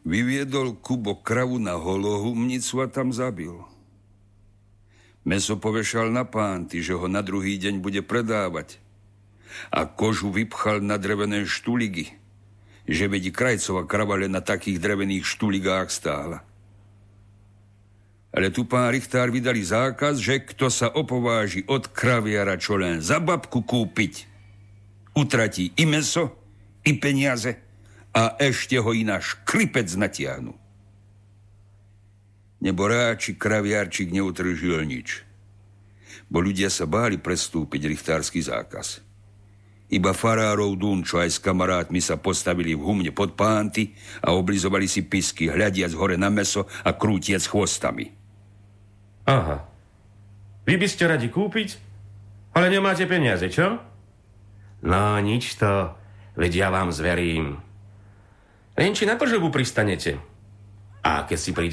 Vyviedol Kubo kravu na holohumnicu a tam zabil. Mäso povešal na pánty, že ho na druhý deň bude predávať. A kožu vypchal na drevené štuligy, že veď krajcová krava len na takých drevených štuligách stála. Ale tu pán Richtár vydali zákaz, že kto sa opováži od kraviara čo len za babku kúpiť, utratí i mäso, i peniaze a ešte ho i na škripec natiahnu. Neboráčik, kraviarčik neutržil nič, bo ľudia sa báli prestúpiť richtársky zákaz. Iba farárov Dunčo aj s kamarátmi sa postavili v humne pod pánty a oblizovali si pisky, hľadiac hore na mäso a krútiac chvostami. Aha. Vy by ste radi kúpiť, ale nemáte peniaze, čo? No, nič to. Veď ja vám zverím. Len či na tržbu pristanete. A keď si príde